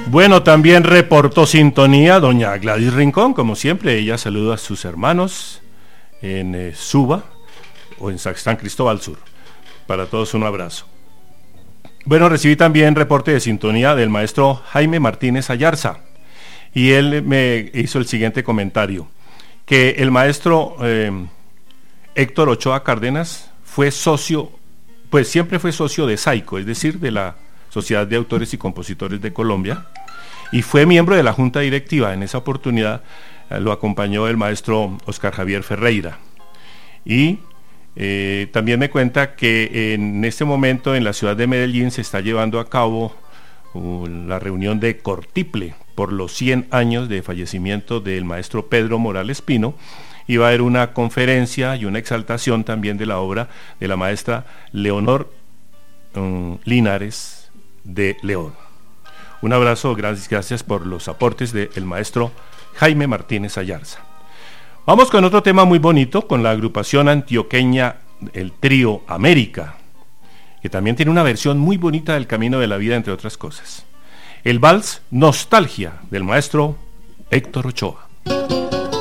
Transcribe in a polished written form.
Bueno, también reportó sintonía doña Gladys Rincón, como siempre. Ella saluda a sus hermanos en Suba o en San Cristóbal Sur. Para todos un abrazo. Bueno, recibí también reporte de sintonía del maestro Jaime Martínez Ayarza, y él me hizo el siguiente comentario, que el maestro Héctor Ochoa Cárdenas fue socio, pues siempre fue socio de SAICO, es decir, de la Sociedad de Autores y Compositores de Colombia, y fue miembro de la Junta Directiva. En esa oportunidad lo acompañó el maestro Oscar Javier Ferreira. Y también me cuenta que en este momento en la ciudad de Medellín se está llevando a cabo la reunión de Cortiple por los 100 años de fallecimiento del maestro Pedro Morales Pino, y va a haber una conferencia y una exaltación también de la obra de la maestra Leonor Linares de León. Un abrazo, gracias por los aportes del maestro Jaime Martínez Ayarza. Vamos con otro tema muy bonito, con la agrupación antioqueña, el trío América, que también tiene una versión muy bonita del Camino de la Vida, entre otras cosas. El vals Nostalgia, del maestro Héctor Ochoa.